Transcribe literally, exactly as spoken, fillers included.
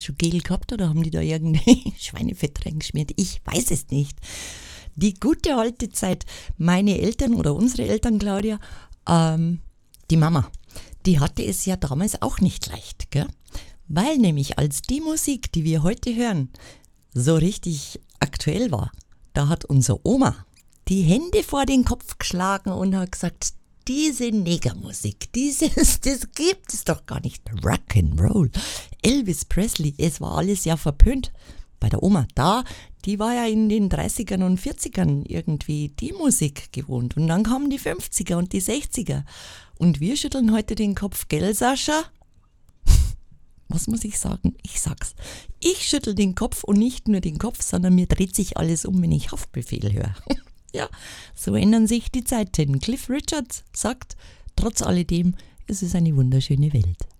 schon Gel gehabt oder haben die da irgendwie Schweinefett reingeschmiert? Ich weiß es nicht. Die gute alte Zeit, meine Eltern oder unsere Eltern, Claudia, ähm, die Mama, die hatte es ja damals auch nicht leicht, gell? Weil nämlich als die Musik, die wir heute hören, so richtig aktuell war, da hat unsere Oma die Hände vor den Kopf geschlagen und hat gesagt, diese Negermusik, dieses, das gibt es doch gar nicht. Rock'n'Roll, Elvis Presley, es war alles ja verpönt. Bei der Oma da, die war ja in den dreißigern und vierzigern irgendwie die Musik gewohnt. Und dann kamen die fünfziger und die sechziger. Und wir schütteln heute den Kopf, gell, Sascha? Was muss ich sagen? Ich sag's. Ich schüttel den Kopf und nicht nur den Kopf, sondern mir dreht sich alles um, wenn ich Haftbefehl höre. Ja, so ändern sich die Zeiten. Cliff Richards sagt, trotz alledem, es ist eine wunderschöne Welt.